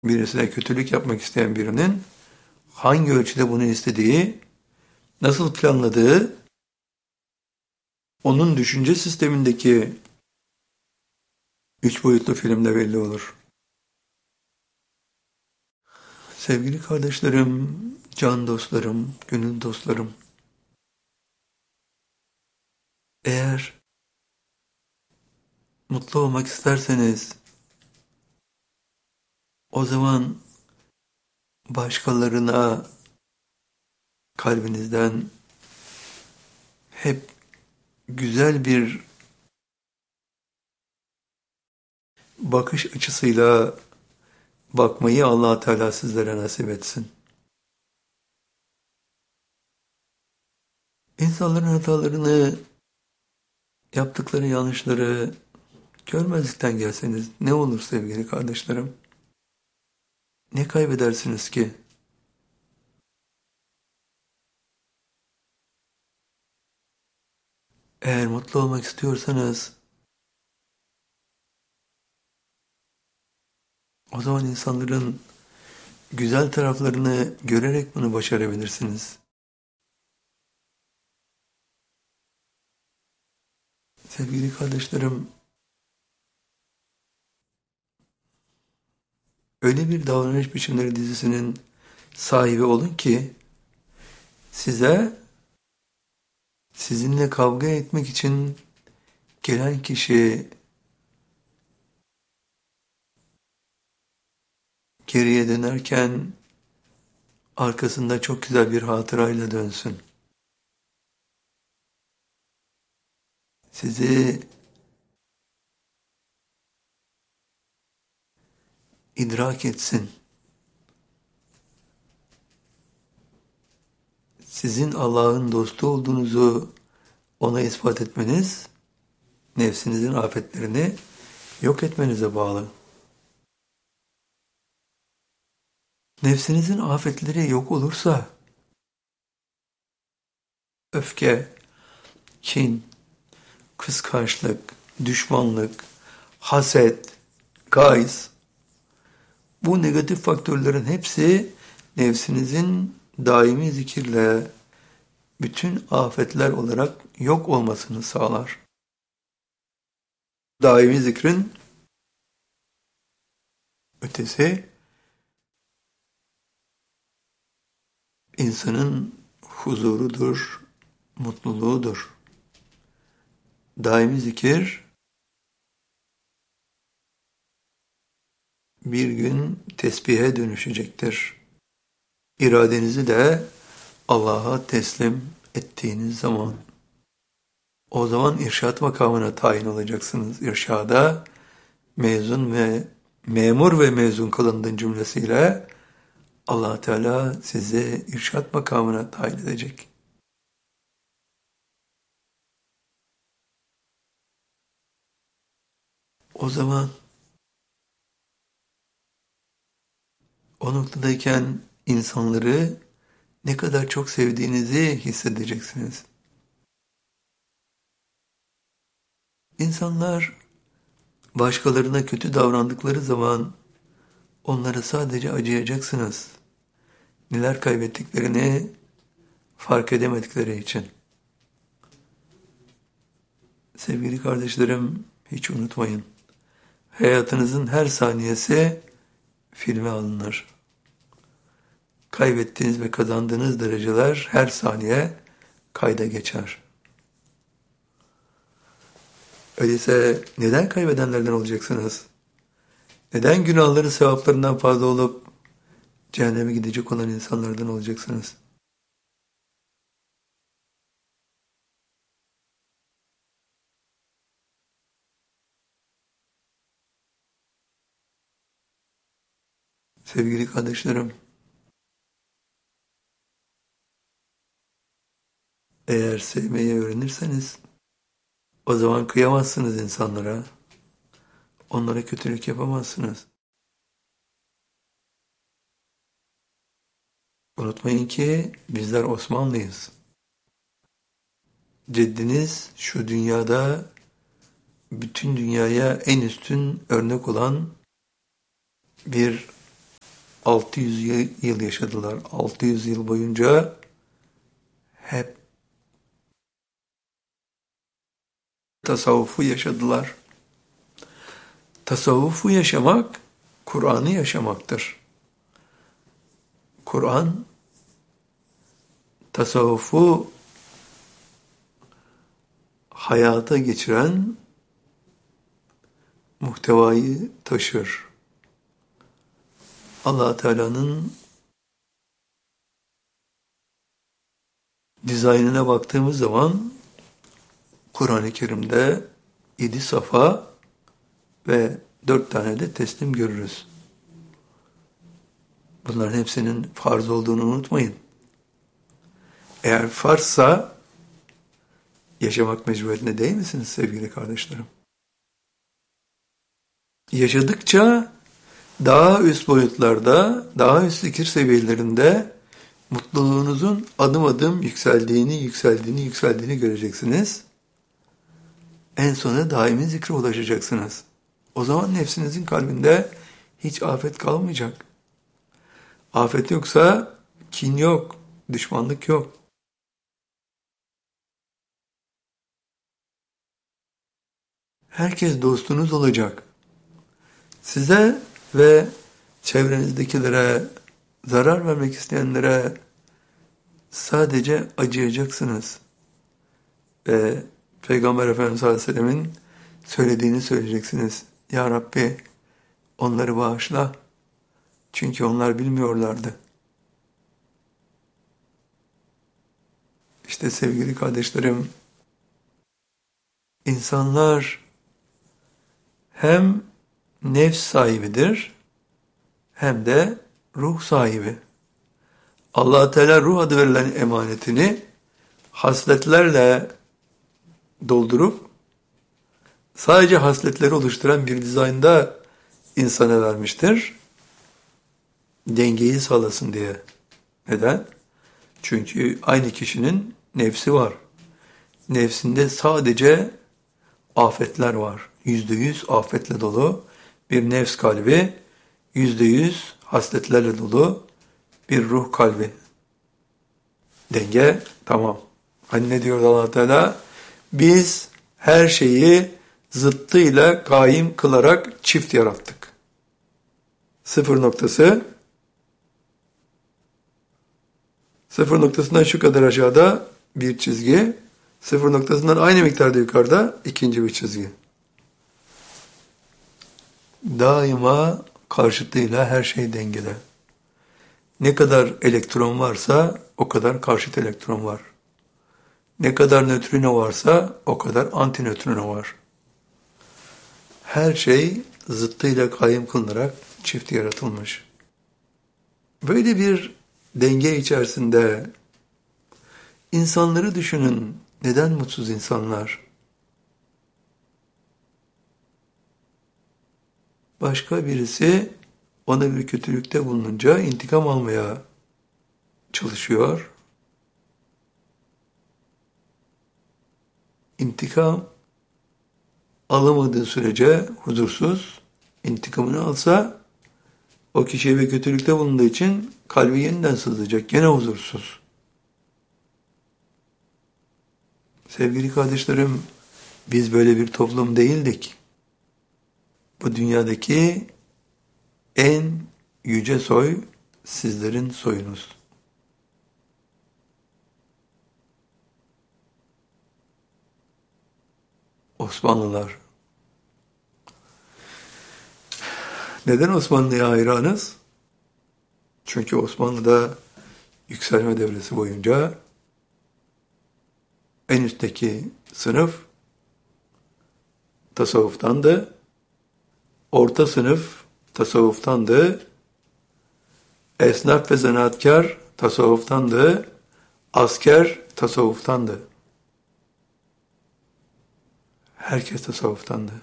birisine kötülük yapmak isteyen birinin hangi ölçüde bunu istediği, nasıl planladığı, onun düşünce sistemindeki üç boyutlu filmde belli olur. Sevgili kardeşlerim, can dostlarım, gönül dostlarım, eğer mutlu olmak isterseniz, o zaman başkalarına kalbinizden hep güzel bir bakış açısıyla bakmayı Allah Teala sizlere nasip etsin. İnsanların hatalarını, yaptıkları yanlışları görmezlikten gelseniz ne olur sevgili kardeşlerim? Ne kaybedersiniz ki? Eğer mutlu olmak istiyorsanız, o zaman insanların güzel taraflarını görerek bunu başarabilirsiniz. Sevgili kardeşlerim, öyle bir davranış biçimleri dizisinin sahibi olun ki size sizinle kavga etmek için gelen kişi geriye dönerken arkasında çok güzel bir hatırayla dönsün. Sizi idrak etsin. Sizin Allah'ın dostu olduğunuzu ona ispat etmeniz, nefsinizin afetlerini yok etmenize bağlı. Nefsinizin afetleri yok olursa, öfke, kin, kıskançlık, düşmanlık, haset, gayz, bu negatif faktörlerin hepsi nefsinizin daimi zikirle bütün afetler olarak yok olmasını sağlar. Daimi zikrin ötesi, insanın huzurudur, mutluluğudur. Daimi zikir bir gün tesbihe dönüşecektir. İradenizi de Allah'a teslim ettiğiniz zaman, o zaman irşad makamına tayin olacaksınız. İrşada mezun ve memur ve mezun kılındığın cümlesiyle Allah Teala sizi irşad makamına tayin edecek. O zaman o noktadayken insanları ne kadar çok sevdiğinizi hissedeceksiniz. İnsanlar başkalarına kötü davrandıkları zaman onlara sadece acıyacaksınız. Neler kaybettiklerini fark edemedikleri için. Sevgili kardeşlerim, hiç unutmayın. Hayatınızın her saniyesi filme alınır. Kaybettiğiniz ve kazandığınız dereceler her saniye kayda geçer. Öyleyse neden kaybedenlerden olacaksınız? Neden günahları sevaplarından fazla olup cehenneme gidecek olan insanlardan olacaksınız? Sevgili kardeşlerim, eğer sevmeyi öğrenirseniz, o zaman kıyamazsınız insanlara, onlara kötülük yapamazsınız. Unutmayın ki bizler Osmanlıyız. Ceddiniz şu dünyada bütün dünyaya en üstün örnek olan bir 600 yıl yaşadılar. 600 yıl boyunca hep tasavvufu yaşadılar. Tasavvufu yaşamak, Kur'an'ı yaşamaktır. Kur'an, tasavvufu hayata geçiren muhtevayı taşır. Allah Teala'nın dizaynına baktığımız zaman Kur'an-ı Kerim'de 7 safa ve 4 tane de teslim görürüz. Bunların hepsinin farz olduğunu unutmayın. Eğer farzsa yaşamak mecburiyetinde değil misiniz sevgili kardeşlerim? Yaşadıkça daha üst boyutlarda, daha üst zikir seviyelerinde mutluluğunuzun adım adım yükseldiğini göreceksiniz. En sonunda daimi zikre ulaşacaksınız. O zaman nefsinizin kalbinde hiç afet kalmayacak. Afet yoksa kin yok, düşmanlık yok. Herkes dostunuz olacak. Size ve çevrenizdekilere, zarar vermek isteyenlere sadece acıyacaksınız. Ve Peygamber Efendimiz sallallahu aleyhi ve sellemin söylediğini söyleyeceksiniz. Ya Rabbi onları bağışla. Çünkü onlar bilmiyorlardı. İşte sevgili kardeşlerim, insanlar hem nefs sahibidir hem de ruh sahibi. Allah Teala ruh adı verilen emanetini hasletlerle doldurup sadece hasletleri oluşturan bir dizaynda insana vermiştir. Dengeyi sağlasın diye. Neden? Çünkü aynı kişinin nefsi var. Nefsinde sadece afetler var. %100 afetle dolu bir nefs kalbi, %100 hasletlerle dolu bir ruh kalbi. Denge tamam. Hani ne diyor Allah Teala? Biz her şeyi zıttıyla kaim kılarak çift yarattık. Sıfır noktasından şu kadar aşağıda bir çizgi, sıfır noktasından aynı miktarda yukarıda ikinci bir çizgi. Daima karşıtıyla her şey dengede. Ne kadar elektron varsa o kadar karşıt elektron var. Ne kadar nötrino varsa o kadar antinötrino var. Her şey zıttıyla kaim kılınarak çift yaratılmış. Böyle bir denge içerisinde insanları düşünün. Neden mutsuz insanlar? Başka birisi ona bir kötülükte bulununca intikam almaya çalışıyor. İntikam alamadığı sürece huzursuz, intikamını alsa o kişiye bir kötülükte bulunduğu için kalbi yeniden sızlayacak, gene huzursuz. Sevgili kardeşlerim, biz böyle bir toplum değildik. Bu dünyadaki en yüce soy sizlerin soyunuz. Osmanlılar. Neden Osmanlı'ya hayranız? Çünkü Osmanlı'da yükselme devresi boyunca en üstteki sınıf tasavvuftandı, orta sınıf tasavvuftandı, esnaf ve zanaatkar tasavvuftandı, asker tasavvuftandı. Herkes tasavvuftandı.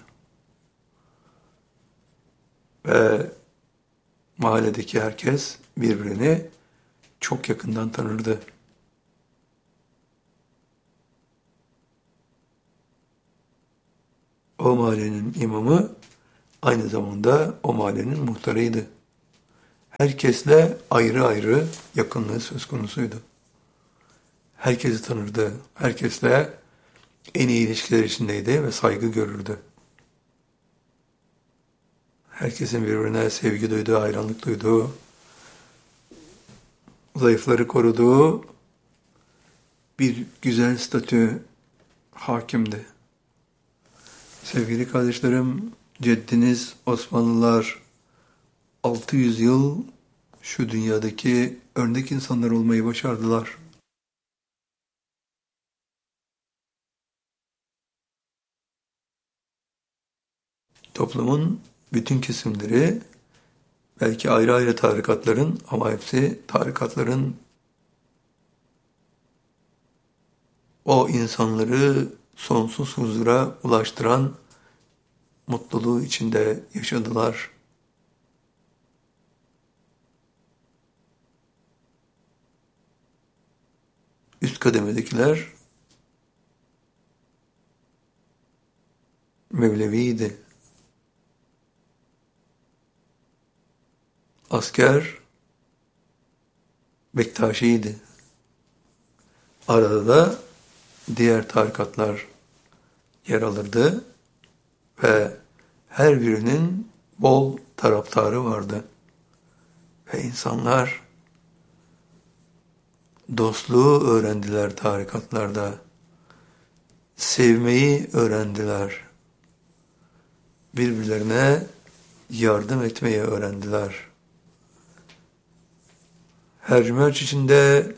Ve mahalledeki herkes birbirini çok yakından tanırdı. O mahallenin imamı aynı zamanda o mahallenin muhtarıydı. Herkesle ayrı ayrı yakınlığı söz konusuydu. Herkesi tanırdı. Herkesle en iyi ilişkiler içindeydi ve saygı görürdü. Herkesin birbirine sevgi duyduğu, hayranlık duyduğu, zayıfları koruduğu bir güzel statü hakimdi. Sevgili kardeşlerim, ceddiniz Osmanlılar 600 yıl şu dünyadaki örnek insanlar olmayı başardılar. Toplumun bütün kesimleri, belki ayrı ayrı tarikatların ama hepsi tarikatların o insanları sonsuz huzura ulaştıran mutluluğu içinde yaşadılar. Üst kademedekiler Mevleviydi. Asker Bektaşi'ydi. Arada da diğer tarikatlar yer alırdı ve her birinin bol taraftarı vardı. Ve insanlar dostluğu öğrendiler tarikatlarda. Sevmeyi öğrendiler. Birbirlerine yardım etmeyi öğrendiler. Hercümerç içinde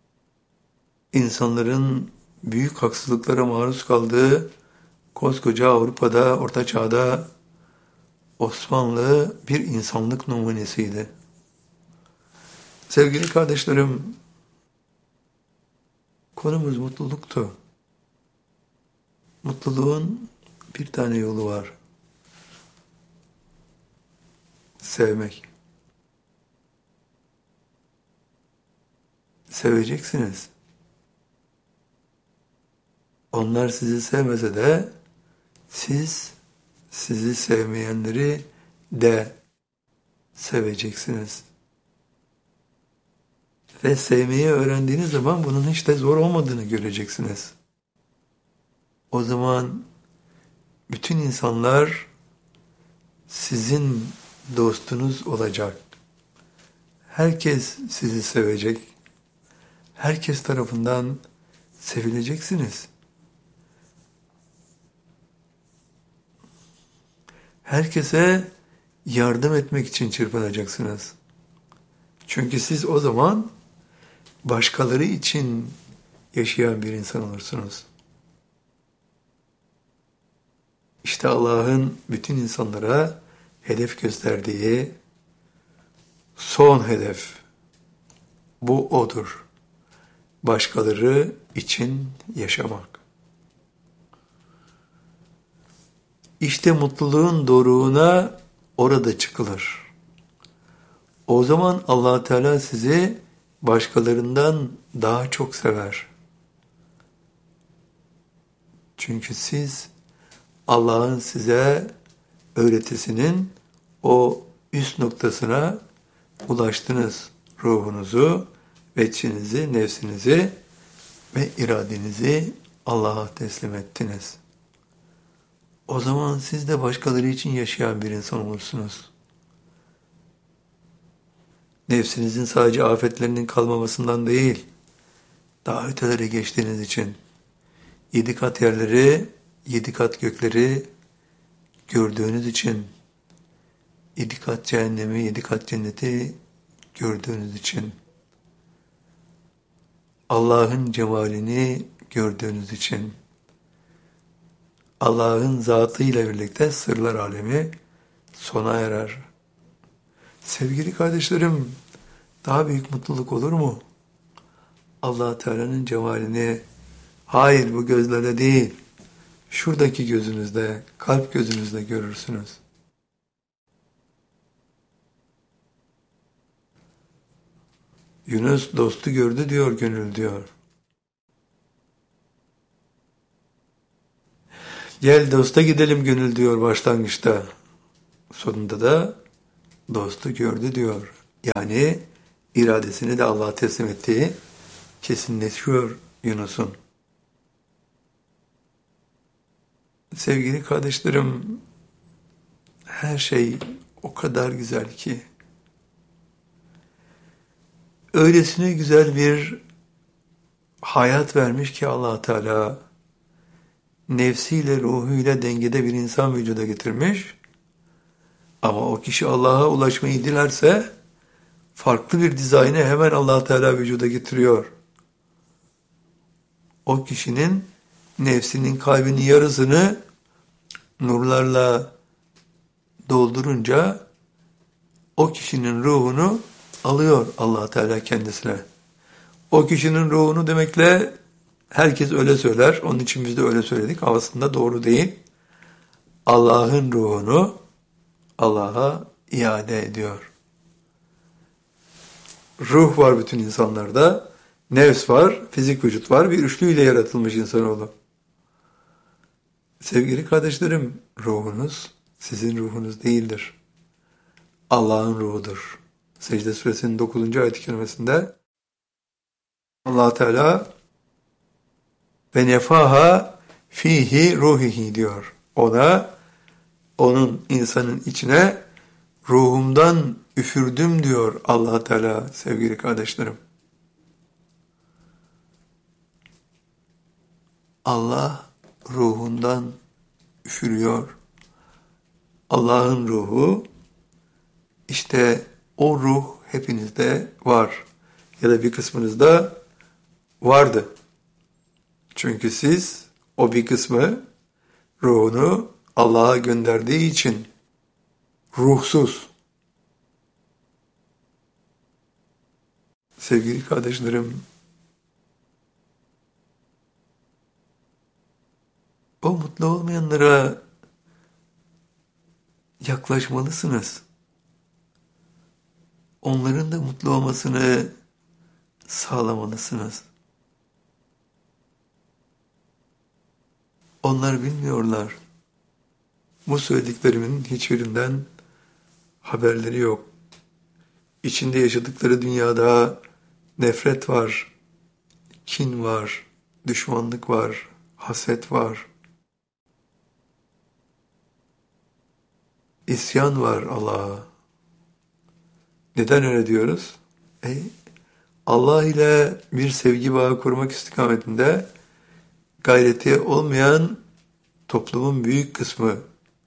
insanların büyük haksızlıklara maruz kaldığı koskoca Avrupa'da, Orta Çağ'da Osmanlı bir insanlık numunesiydi. Sevgili kardeşlerim, konumuz mutluluktu. Mutluluğun bir tane yolu var. Sevmek. Seveceksiniz. Onlar sizi sevmese de siz sizi sevmeyenleri de seveceksiniz. Ve sevmeyi öğrendiğiniz zaman bunun hiç de zor olmadığını göreceksiniz. O zaman bütün insanlar sizin dostunuz olacak. Herkes sizi sevecek. Herkes tarafından sevileceksiniz. Herkese yardım etmek için çırpınacaksınız. Çünkü siz o zaman başkaları için yaşayan bir insan olursunuz. İşte Allah'ın bütün insanlara hedef gösterdiği son hedef bu odur. Başkaları için yaşamak. İşte mutluluğun doruğuna orada çıkılır. O zaman Allah Teala sizi başkalarından daha çok sever. Çünkü siz Allah'ın size öğretisinin o üst noktasına ulaştınız. Ruhunuzu, veçhinizi, nefsinizi ve iradenizi Allah'a teslim ettiniz. O zaman siz de başkaları için yaşayan bir insan olursunuz. Nefsinizin sadece afetlerinin kalmamasından değil, daha ötelere geçtiğiniz için, 7 kat yerleri, 7 kat gökleri gördüğünüz için, 7 kat cehennemi, 7 kat cenneti gördüğünüz için, Allah'ın cemalini gördüğünüz için, Allah'ın zatıyla birlikte sırlar alemi sona erer. Sevgili kardeşlerim, daha büyük mutluluk olur mu? Allah Teala'nın cemalini, hayır bu gözlerle değil, şuradaki gözünüzde, kalp gözünüzde görürsünüz. Yunus dostu gördü diyor gönül diyor. Gel dosta gidelim gönül diyor başlangıçta. Sonunda da dostu gördü diyor. Yani iradesini de Allah'a teslim ettiği kesinleşiyor Yunus'un. Sevgili kardeşlerim, her şey o kadar güzel ki, öylesine güzel bir hayat vermiş ki Allah Teala, nefsiyle, ruhuyla dengede bir insan vücuda getirmiş. Ama o kişi Allah'a ulaşmayı dilerse, farklı bir dizaynı hemen Allah Teala vücuda getiriyor. O kişinin nefsinin, kalbinin yarısını nurlarla doldurunca o kişinin ruhunu alıyor Allah Teala kendisine. O kişinin ruhunu demekle herkes öyle söyler. Onun için biz de öyle söyledik. Aslında doğru değil. Allah'ın ruhunu Allah'a iade ediyor. Ruh var bütün insanlarda. Nefs var, fizik vücut var. Bir üçlüyle yaratılmış insanoğlu. Sevgili kardeşlerim, ruhunuz sizin ruhunuz değildir. Allah'ın ruhudur. Secde suresinin 9. ayet-i kerimesinde Allah Teala ve nefaha fihi ruhihi diyor. O da onun insanın içine ruhumdan üfürdüm diyor Allah Teala sevgili kardeşlerim. Allah ruhundan üfürüyor. Allah'ın ruhu, işte o ruh hepinizde var. Ya da bir kısmınızda vardı. Çünkü siz o bir kısmı ruhunu Allah'a gönderdiği için ruhsuz. Sevgili kardeşlerim, o mutlu olmayanlara yaklaşmalısınız. Onların da mutlu olmasını sağlamalısınız. Onlar bilmiyorlar. Bu söylediklerimin hiçbirinden haberleri yok. İçinde yaşadıkları dünyada nefret var, kin var, düşmanlık var, haset var. İsyan var Allah'a. Neden öyle diyoruz? Allah ile bir sevgi bağı kurmak istikametinde gayreti olmayan toplumun büyük kısmı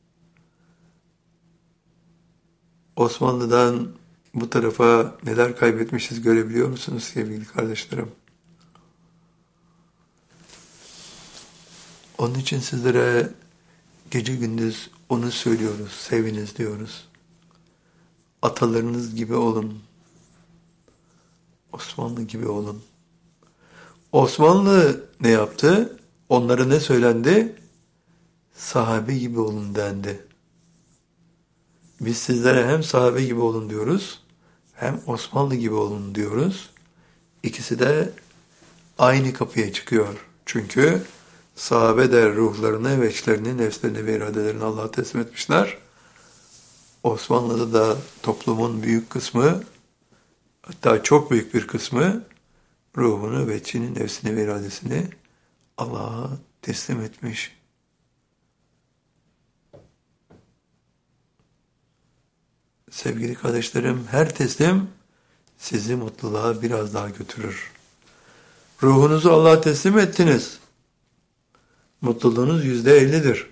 Osmanlı'dan bu tarafa neler kaybetmişiz görebiliyor musunuz sevgili kardeşlerim? Onun için sizlere gece gündüz onu söylüyoruz, seviniz diyoruz. Atalarınız gibi olun. Osmanlı gibi olun. Osmanlı ne yaptı? Onlara ne söylendi? Sahabe gibi olun dendi. Biz sizlere hem sahabe gibi olun diyoruz, hem Osmanlı gibi olun diyoruz. İkisi de aynı kapıya çıkıyor. Çünkü sahabe de ruhlarını ve içlerini, nefslerini ve iradelerini Allah'a teslim etmişler. Osmanlı'da da toplumun büyük kısmı, hatta çok büyük bir kısmı ruhunu ve içini, nefsini ve iradesini Allah'a teslim etmiş. Sevgili kardeşlerim, her teslim sizi mutluluğa biraz daha götürür. Ruhunuzu Allah'a teslim ettiniz. Mutluluğunuz %50'dir.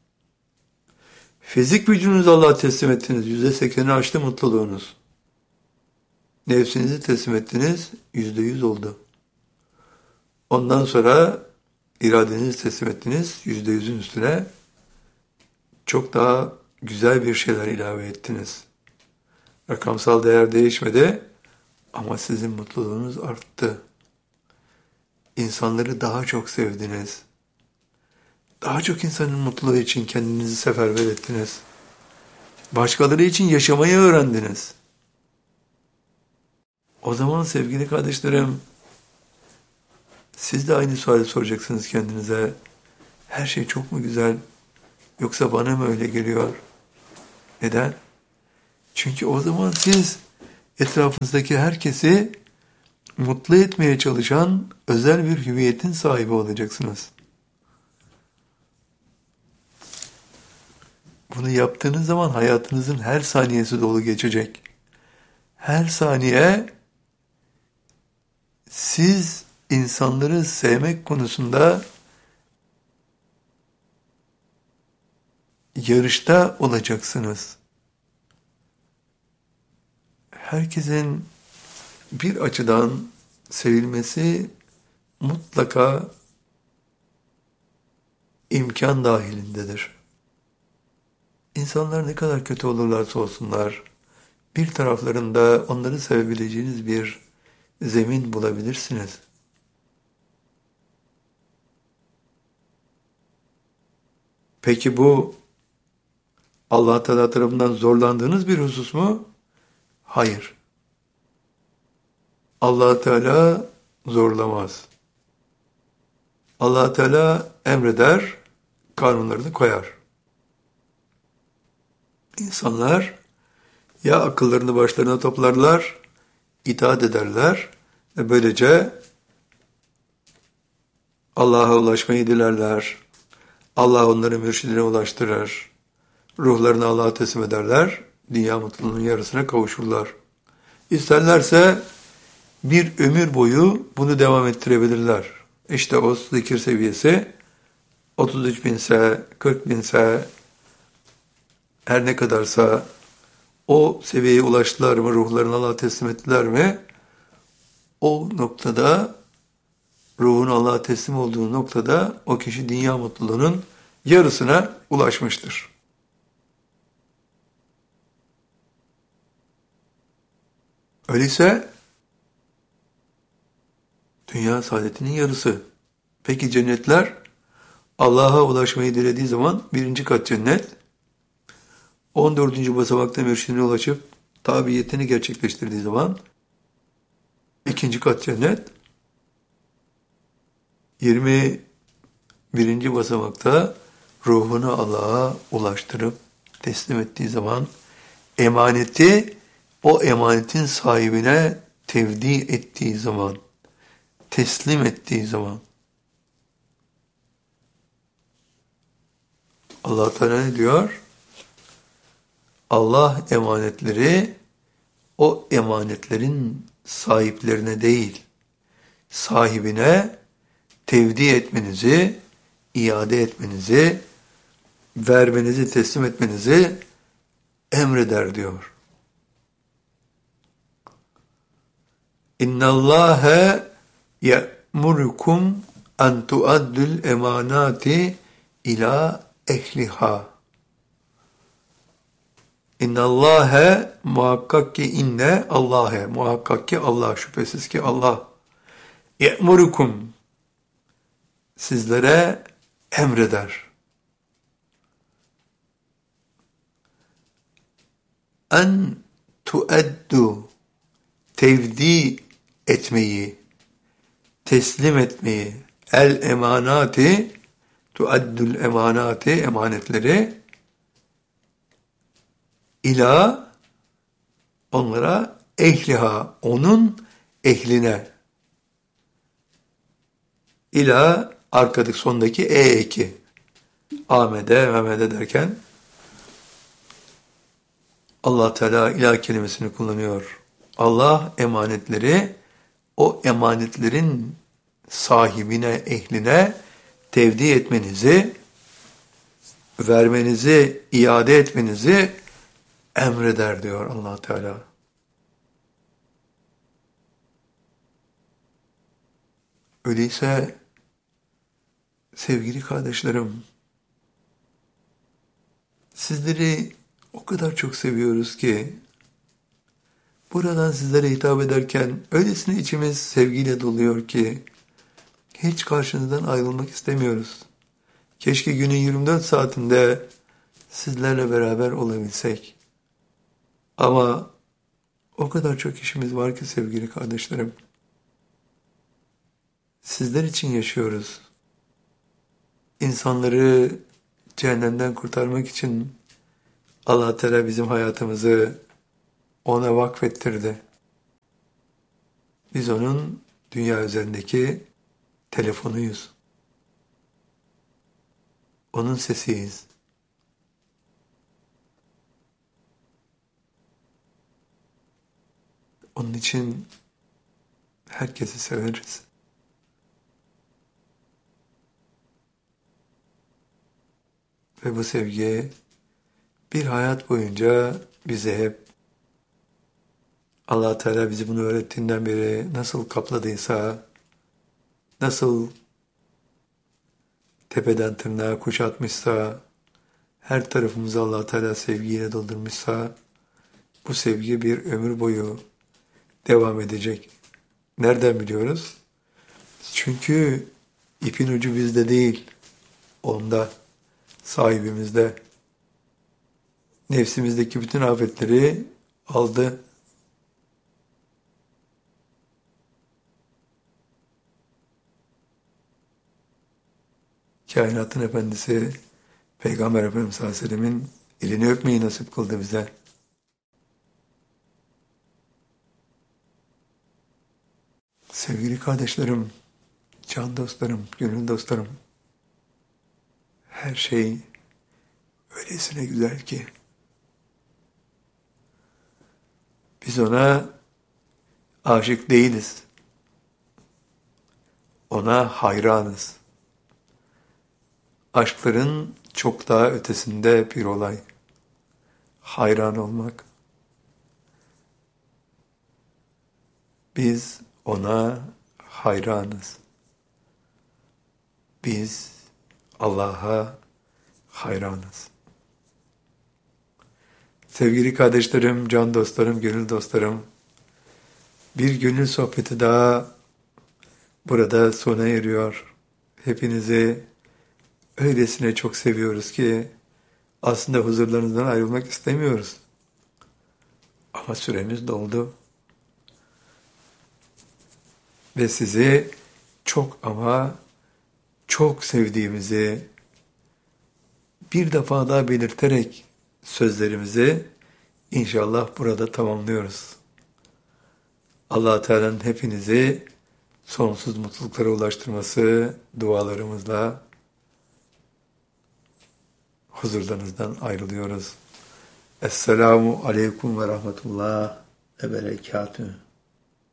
Fizik vücudunuzu Allah'a teslim ettiniz. %80'i aştı mutluluğunuz. Nefsinizi teslim ettiniz. %100 oldu. Ondan sonra iradenizi teslim ettiniz. %100'ün üstüne çok daha güzel bir şeyler ilave ettiniz. Rakamsal değer değişmedi ama sizin mutluluğunuz arttı. İnsanları daha çok sevdiniz. Daha çok insanın mutluluğu için kendinizi seferber ettiniz. Başkaları için yaşamayı öğrendiniz. O zaman sevgili kardeşlerim, siz de aynı suali soracaksınız kendinize. Her şey çok mu güzel? Yoksa bana mı öyle geliyor? Neden? Çünkü o zaman siz Etrafınızdaki herkesi mutlu etmeye çalışan özel bir hüviyetin sahibi olacaksınız. Bunu yaptığınız zaman hayatınızın her saniyesi dolu geçecek. Her saniye siz insanları sevmek konusunda yarışta olacaksınız. Herkesin bir açıdan sevilmesi mutlaka imkan dahilindedir. İnsanlar ne kadar kötü olurlarsa olsunlar, bir taraflarında onları sevebileceğiniz bir zemin bulabilirsiniz. Peki bu Allah Teala tarafından zorlandığınız bir husus mu? Hayır. Allah Teala zorlamaz. Allah Teala emreder, kanunlarını koyar. İnsanlar ya akıllarını başlarına toplarlar, itaat ederler ve böylece Allah'a ulaşmayı dilerler. Allah onları mürşidine ulaştırır. Ruhlarını Allah'a teslim ederler. Dünya mutluluğunun yarısına kavuşurlar. İsterlerse bir ömür boyu bunu devam ettirebilirler. İşte o zikir seviyesi 33 binse, 40 binse, her ne kadarsa o seviyeye ulaştılar mı, ruhlarını Allah'a teslim ettiler mi, o noktada, ruhun Allah'a teslim olduğu noktada o kişi dünya mutluluğunun yarısına ulaşmıştır. Öyleyse dünya saadetinin yarısı. Peki cennetler? Allah'a ulaşmayı dilediği zaman birinci kat cennet, 14. basamakta mürşidine ulaşıp tabiyetini gerçekleştirdiği zaman ikinci kat cennet, 21. basamakta ruhunu Allah'a ulaştırıp teslim ettiği zaman emaneti o emanetin sahibine tevdi ettiği zaman, teslim ettiği zaman Allah Teala ne diyor? Allah emanetleri o emanetlerin sahiplerine değil, sahibine tevdi etmenizi, iade etmenizi, vermenizi, teslim etmenizi emreder diyor. İnnallâhe ye'murukum en tuaddul emanati ila ehliha. İnnallâhe muhakkak ki inne Allah'e muhakkak ki Allah şüphesiz ki Allah ye'murukum sizlere emreder. En tuaddu tevdi etmeyi, teslim etmeyi, el emanati, tuaddül emanati, emanetleri, ila, onlara, ehliha, onun ehline, ila, arkadaki sondaki eki, Ahmet'e, Mehmet'e derken, Allah Teala ilah kelimesini kullanıyor. Allah emanetleri, o emanetlerin sahibine, ehline tevdi etmenizi, vermenizi, iade etmenizi emreder diyor Allah Teala. Öyleyse sevgili kardeşlerim, sizleri o kadar çok seviyoruz ki buradan sizlere hitap ederken öylesine içimiz sevgiyle doluyor ki hiç karşınızdan ayrılmak istemiyoruz. Keşke günün 24 saatinde sizlerle beraber olabilsek. Ama o kadar çok işimiz var ki sevgili kardeşlerim. Sizler için yaşıyoruz. İnsanları cehennemden kurtarmak için Allah Teala bizim hayatımızı ona vakfettirdi. Biz onun dünya üzerindeki telefonuyuz. Onun sesiyiz. Onun için herkesi severiz. Ve bu sevgi bir hayat boyunca bize hep Allah Teala bizi bunu öğrettiğinden beri nasıl kapladıysa, nasıl tepeden tırnağa kuşatmışsa, her tarafımızı Allah Teala sevgiyle doldurmuşsa, bu sevgi bir ömür boyu devam edecek. Nereden biliyoruz? Çünkü ipin ucu bizde değil, onda, sahibimizde. Nefsimizdeki bütün afetleri aldı. Kainatın efendisi Peygamber Efendimiz sallallahu aleyhi ve sellemin elini öpmeyi nasip kıldı bize. Sevgili kardeşlerim, can dostlarım, gönül dostlarım, her şey öylesine güzel ki biz ona aşık değiliz. Ona hayranız. Aşkların çok daha ötesinde bir olay. Hayran olmak. Biz ona hayranız. Biz Allah'a hayranız. Sevgili kardeşlerim, can dostlarım, gönül dostlarım, bir gönül sohbeti daha burada sona eriyor. Hepinizi öylesine çok seviyoruz ki aslında huzurlarınızdan ayrılmak istemiyoruz. Ama süremiz doldu. Ve sizi çok ama çok sevdiğimizi bir defa daha belirterek sözlerimizi inşallah burada tamamlıyoruz. Allah Teala'nın hepinizi sonsuz mutluluklara ulaştırması dualarımızla huzurlarınızdan ayrılıyoruz. Esselamu aleyküm ve rahmetullah ve berekatühü.